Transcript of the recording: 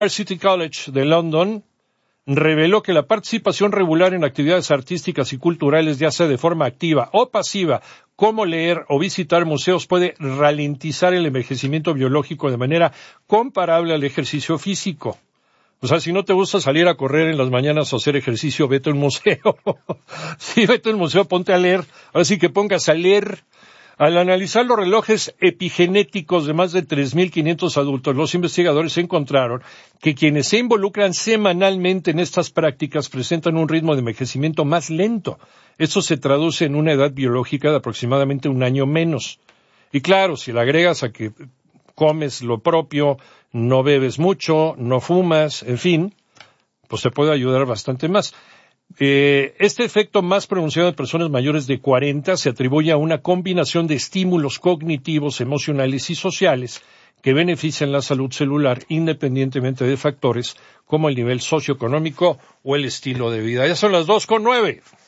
University College de London reveló que la participación regular en actividades artísticas y culturales, ya sea de forma activa o pasiva, como leer o visitar museos, puede ralentizar el envejecimiento biológico de manera comparable al ejercicio físico. O sea, si no te gusta salir a correr en las mañanas o hacer ejercicio, vete a un museo. Sí, vete a un museo, ponte a leer. Ahora sí que pongas a leer. Al analizar los relojes epigenéticos de más de 3.500 adultos, los investigadores encontraron que quienes se involucran semanalmente en estas prácticas presentan un ritmo de envejecimiento más lento. Esto se traduce en una edad biológica de aproximadamente un año menos. Y claro, si le agregas a que comes lo propio, no bebes mucho, no fumas, en fin, pues te puede ayudar bastante más. Este efecto más pronunciado en personas mayores de 40 se atribuye a una combinación de estímulos cognitivos, emocionales y sociales que benefician la salud celular independientemente de factores como el nivel socioeconómico o el estilo de vida. Ya son las 2:09.